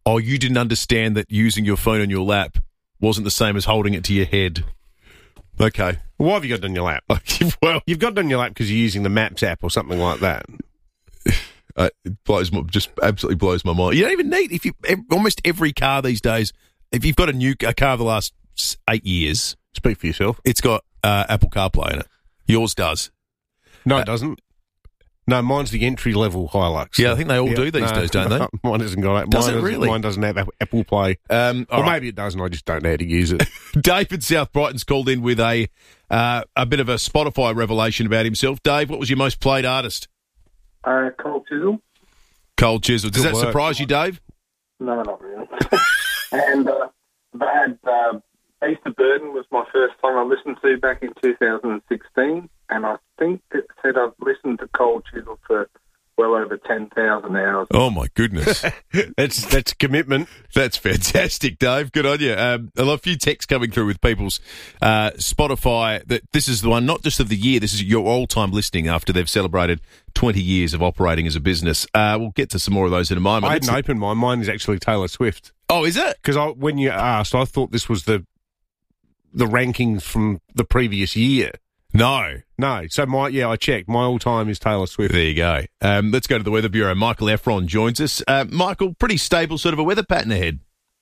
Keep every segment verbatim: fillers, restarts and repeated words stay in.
Oh, you didn't understand that using your phone on your lap wasn't the same as holding it to your head. Okay. Why have you got it on your lap? Well, You've got it on your lap because you're using the Maps app or something like that. uh, it blows my, just absolutely blows my mind. You don't even need, if you, almost every car these days, if you've got a new a car of the last eight years, Speak for yourself. it's got uh, Apple CarPlay in it. Yours does. No, Uh, it doesn't. No, mine's the entry-level Hilux. Yeah, I think they all Yeah, do these no, days, don't they? Mine hasn't got it. Does mine it doesn't- really? Mine doesn't have Apple Play. Um, all Or right. maybe it doesn't, I just don't know how to use it. Dave in South Brighton's called in with a uh, a bit of a Spotify revelation about himself. Dave, what was your most played artist? Uh, Cold Chisel? Cole Chisel. Does Good that work. surprise you, Dave? No, not really. and uh, Bad uh, Beast of Burden was my first song I listened to back in two thousand sixteen, and I think it said I've listened to Cold Chisel for well over ten thousand hours. Oh, my goodness. that's that's commitment. That's fantastic, Dave. Good on you. Um, a lot- a few texts coming through with people's uh, Spotify. That this is the one, not just of the year. This is your all-time listening after they've celebrated twenty years of operating as a business. Uh, we'll get to some more of those in a moment. I Let's- hadn't opened mine. Mine is actually Taylor Swift. oh, is it? Because I, when you asked, I thought this was the the rankings from the previous year. No. No, so my yeah, I checked. My all-time is Taylor Swift. There you go. Um, let's go to the Weather Bureau. Michael Efron joins us. Uh, Michael, pretty stable sort of a weather pattern ahead.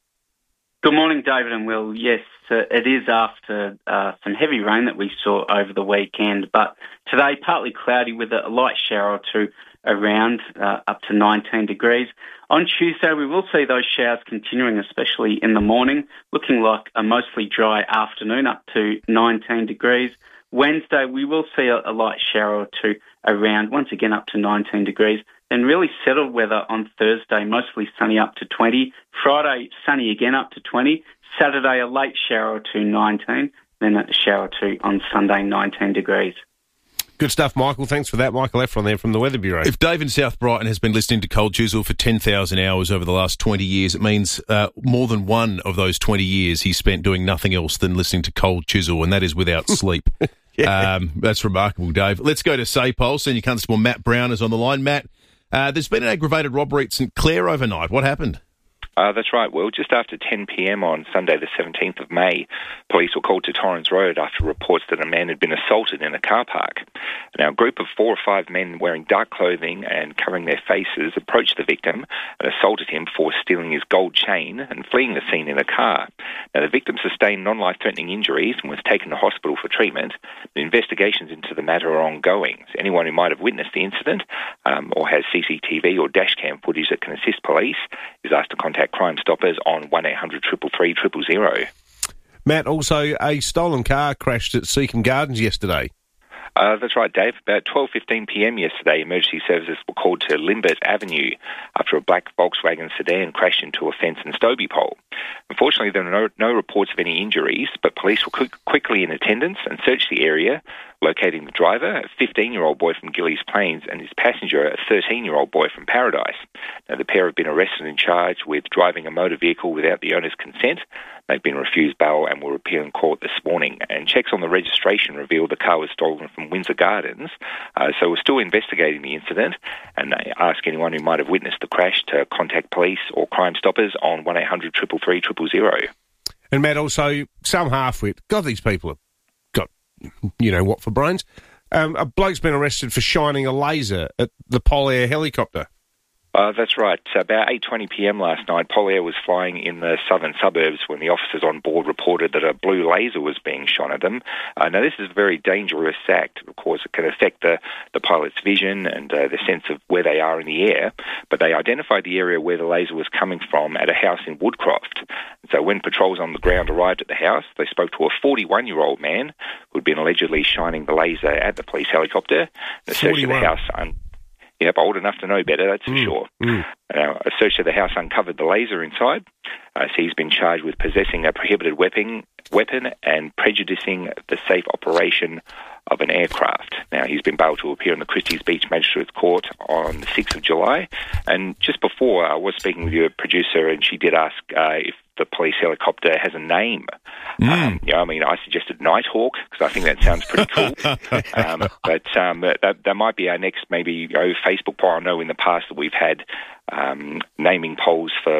Good morning, David and Will. Yes, uh, it is after uh, some heavy rain that we saw over the weekend, but today partly cloudy with a light shower or two around, uh, up to nineteen degrees. On Tuesday, we will see those showers continuing, especially in the morning, looking like a mostly dry afternoon, up to nineteen degrees. Wednesday, we will see a, a light shower or two around, once again up to nineteen degrees. Then really settled weather on Thursday, mostly sunny up to twenty. Friday, sunny again up to twenty. Saturday, a late shower or two, nineteen. Then a shower or two on Sunday, nineteen degrees. Good stuff, Michael. Thanks for that. Michael Efron there from the Weather Bureau. If Dave in South Brighton has been listening to Cold Chisel for ten thousand hours over the last twenty years, it means uh, more than one of those twenty years he spent doing nothing else than listening to Cold Chisel, and that is without sleep. Yeah. Um, that's remarkable, Dave. Let's go to Saypol. Senior Constable Matt Brown is on the line. Matt, uh, there's been an aggravated robbery at St Clair overnight. What happened? Uh, that's right, Will. Just after ten p.m. on Sunday the seventeenth of May, police were called to Torrens Road after reports that a man had been assaulted in a car park. Now, a group of four or five men wearing dark clothing and covering their faces approached the victim and assaulted him for stealing his gold chain and fleeing the scene in a car. Now, the victim sustained non-life-threatening injuries and was taken to hospital for treatment. The investigations into the matter are ongoing. So anyone who might have witnessed the incident um, or has C C T V or dashcam footage that can assist police is asked to contact Crime Stoppers on one eight hundred three three three zero zero. Matt, also a stolen car crashed at Seacombe Gardens yesterday. Uh, that's right, Dave. About twelve fifteen p.m. yesterday, emergency services were called to Limbert Avenue after a black Volkswagen sedan crashed into a fence and Stobie pole. Unfortunately, there were no, no reports of any injuries, but police were quick, quickly in attendance and searched the area, locating the driver, a fifteen-year-old boy from Gillies Plains, and his passenger, a thirteen-year-old boy from Paradise. Now, the pair have been arrested and charged with driving a motor vehicle without the owner's consent. They've been refused bail and will appear in court this morning. And checks on the registration revealed the car was stolen from Windsor Gardens. Uh, so we're still investigating the incident, and they ask anyone who might have witnessed the crash to contact police or Crime Stoppers on one eight hundred three three three zero zero. And Matt, also some halfwit. God, these people have got, you know what, for brains. Um, a bloke's been arrested for shining a laser at the Polair helicopter. Uh, that's right. About eight twenty p.m. last night, Polair was flying in the southern suburbs when the officers on board reported that a blue laser was being shone at them. Uh, now, this is a very dangerous act. Of course, it can affect the, the pilot's vision and uh, the sense of where they are in the air, but they identified the area where the laser was coming from at a house in Woodcroft. And so when patrols on the ground arrived at the house, they spoke to a forty-one-year-old man who had been allegedly shining the laser at the police helicopter. The search of the house... Un- Yep, old enough to know better, that's for mm, sure. Mm. Uh, a search of the house uncovered the laser inside. Uh, so he's been charged with possessing a prohibited weapon, weapon and prejudicing the safe operation of an aircraft. Now, he's been bailed to appear in the Christie's Beach Magistrates Court on the sixth of July. And just before, I was speaking with your producer, and she did ask uh, if the police helicopter has a name. Mm. Um, you know, I mean, I suggested Nighthawk because I think that sounds pretty cool. um, but um, that, that might be our next maybe you know, Facebook poll. I know in the past that we've had um, naming polls for